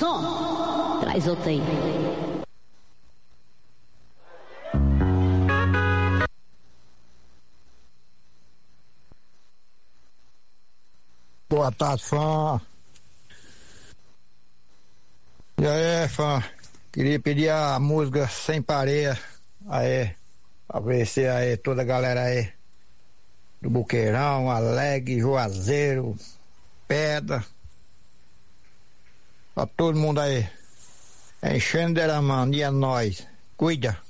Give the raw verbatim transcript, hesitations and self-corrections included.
som. Traz outra aí. Boa tarde, fã. E aí, fã? Queria pedir a música Sem Pareia. Aí, pra ver se aí toda a galera aí do Boqueirão, Alegre, Juazeiro, Pedra, pra todo mundo aí. Enchendo de mão, e a nós. Cuida.